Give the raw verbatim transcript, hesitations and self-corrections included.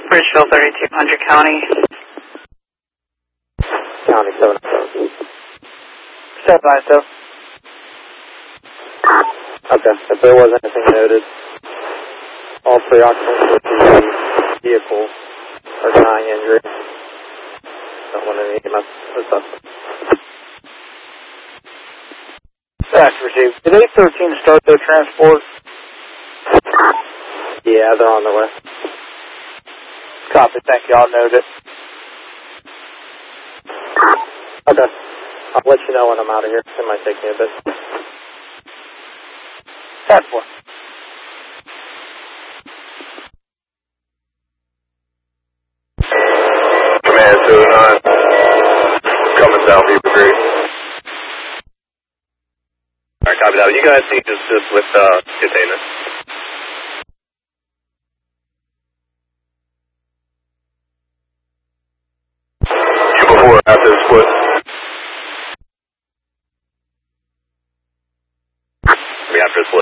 Bridgeville thirty-two hundred County. County seven seven. seven nine seven. Okay, if there was anything noted, all three occupants with the vehicle are denying injury. Don't want any E M S assessment. Fax received. Did eight thirteen start their transport? Yeah, they're on their way. Copy, thank you, I'll note it. Okay, I'll let you know when I'm out of here. It might take me a bit. That's one. Command two nine, coming down Beaver Creek. Alright, copy that. You guys need to assist with uh, containment. You before or after the split? Me after the split.